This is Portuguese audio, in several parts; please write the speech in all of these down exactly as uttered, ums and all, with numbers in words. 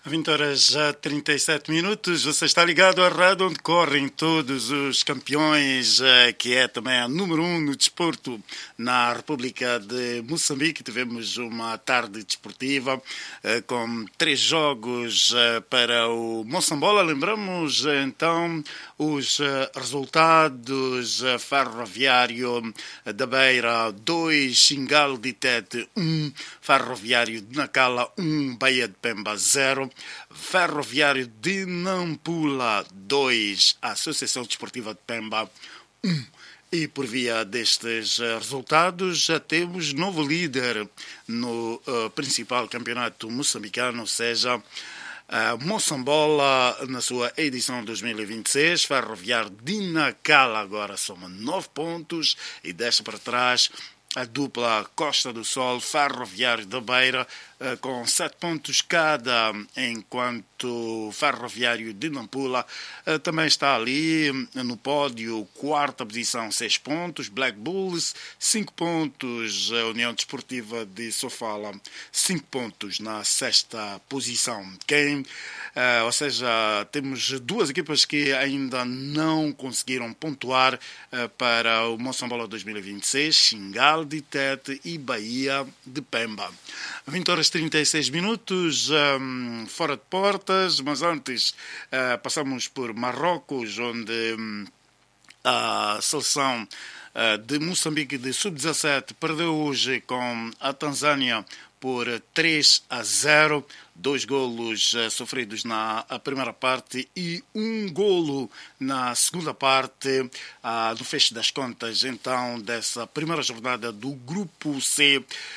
vinte horas já trinta e sete minutos, você está ligado à rádio onde correm todos os campeões, que é também a número um no desporto na República de Moçambique. Tivemos uma tarde desportiva com três jogos para o Moçambola. Lembramos então os resultados: Ferroviário da Beira dois, Xingal de Tete um, Ferroviário de Nacala um, Baía de Pemba zero, Ferroviário de Nampula dois, Associação Desportiva de Pemba um. E por via destes resultados já temos novo líder no uh, principal campeonato moçambicano, ou seja, uh, Moçambola na sua edição dois mil e vinte e seis, Ferroviário de Nacala agora soma nove pontos e deixa para trás a dupla Costa do Sol, Ferroviário da Beira, com sete pontos cada, enquanto Ferroviário de Nampula também está ali no pódio, quarta posição, seis pontos, Black Bulls, cinco pontos, a União Desportiva de Sofala, cinco pontos na sexta posição. Quem, ou seja, temos duas equipas que ainda não conseguiram pontuar para o Moçambola dois mil e vinte e seis, Xingal de Tete e Baía de Pemba. vinte horas trinta e seis minutos, um, fora de portas, mas antes uh, passamos por Marrocos, onde um, a seleção uh, de Moçambique de sub dezassete perdeu hoje com a Tanzânia por três a zero, dois golos uh, sofridos na primeira parte e um golo na segunda parte, uh, no fecho das contas, então, dessa primeira jornada do Grupo C,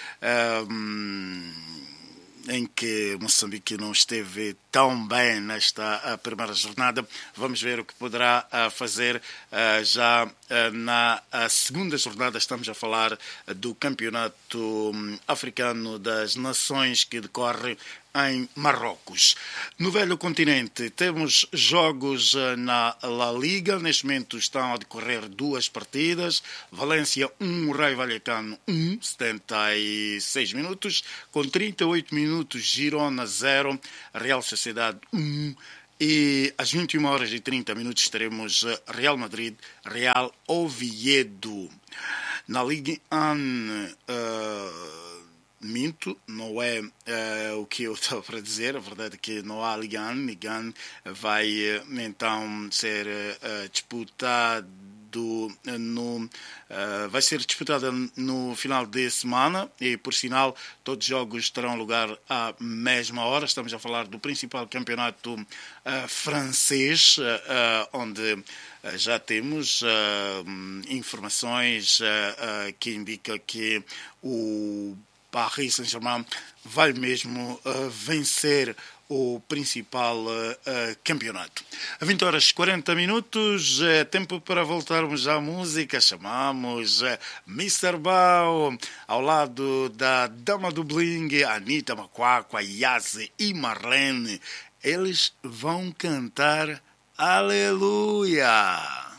uh, em que Moçambique não esteve tão bem nesta primeira jornada. Vamos ver o que poderá fazer já na segunda jornada. Estamos a falar do Campeonato Africano das Nações que decorre em Marrocos. No velho continente temos jogos na La Liga. Neste momento estão a decorrer duas partidas. Valência um, Raio Vallecano um, setenta e seis minutos. Com trinta e oito minutos, Girona zero, Real Sociedade um. E às vinte e uma horas e trinta minutos teremos Real Madrid, Real Oviedo. Na Ligue um, uh, minto, não é uh, o que eu estava para dizer. A verdade é que não há Ligue um. Ligue um vai uh, então ser uh, disputado no, uh, vai ser disputada no final de semana e, por sinal, todos os jogos terão lugar à mesma hora. Estamos a falar do principal campeonato uh, francês, uh, uh, onde uh, já temos uh, informações uh, uh, que indicam que o Paris Saint-Germain vai mesmo uh, vencer o principal uh, uh, campeonato. A vinte horas e quarenta minutos, é tempo para voltarmos à música. Chamamos uh, mister Bao, ao lado da Dama do Bling, Anitta Macuacua, Yaze e Marlene. Eles vão cantar Aleluia!